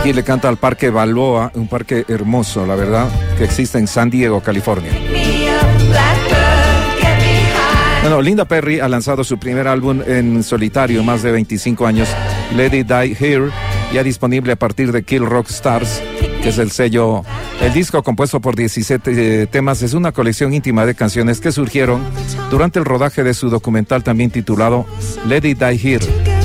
Aquí le canta al Parque Balboa, un parque hermoso, la verdad, que existe en San Diego, California. Bueno, Linda Perry ha lanzado su primer álbum en solitario, más de 25 años, Let It Die Here, ya disponible a partir de Kill Rock Stars, que es el sello. El disco, compuesto por 17 temas, es una colección íntima de canciones que surgieron durante el rodaje de su documental también titulado Let It Die Here.